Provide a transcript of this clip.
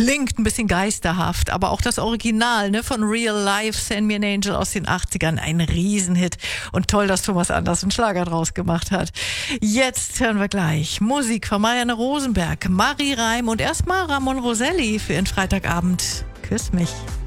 klingt ein bisschen geisterhaft, aber auch das Original, ne, von Real Life, Send Me an Angel aus den 80ern, ein Riesenhit. Und toll, dass Thomas Anders einen Schlager draus gemacht hat. Jetzt hören wir gleich Musik von Marianne Rosenberg, Marie Reim und erstmal Ramon Roselli für ihren Freitagabend. Küss mich.